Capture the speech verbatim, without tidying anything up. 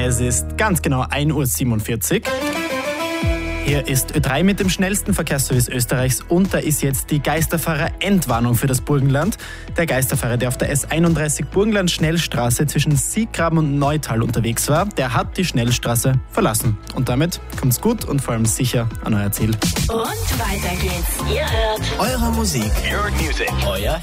Es ist ganz genau ein Uhr siebenundvierzig. Hier ist Ö drei mit dem schnellsten Verkehrsservice Österreichs und da ist jetzt die Geisterfahrer-Endwarnung für das Burgenland. Der Geisterfahrer, der auf der S einunddreißig Burgenland-Schnellstraße zwischen Sieggraben und Neutal unterwegs war, der hat die Schnellstraße verlassen. Und damit kommt's gut und vor allem sicher an euer Ziel. Und weiter geht's. Ihr hört Eure Musik. Your music. Euer